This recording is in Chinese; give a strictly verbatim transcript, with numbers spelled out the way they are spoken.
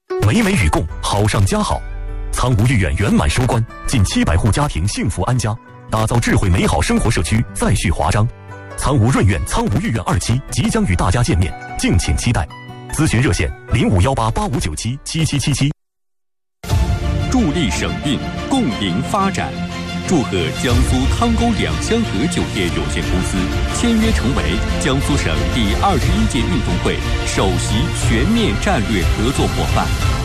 美美与共，好上加好。苍梧御苑圆满收官，近七百户家庭幸福安家，打造智慧美好生活社区再续华章。苍梧润苑苍梧御苑二期即将与大家见面，敬请期待。咨询热线零五幺八八五九七七七七七。 助力省运，共赢发展。祝贺江苏汤沟两香河酒店有限公司签约成为江苏省第二十一届运动会首席全面战略合作伙伴。